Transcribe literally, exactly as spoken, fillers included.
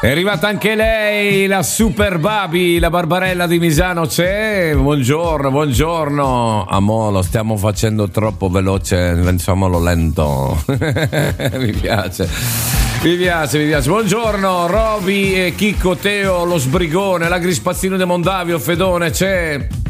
È arrivata anche lei, la Super Babi, la Barbarella di Misano c'è. Buongiorno, buongiorno. Amo, lo stiamo facendo troppo veloce, facciamolo lento. Mi piace. Mi piace, mi piace. Buongiorno, Roby e Chicco, Teo, lo sbrigone, la Grispazzino de Mondavio, Fedone c'è.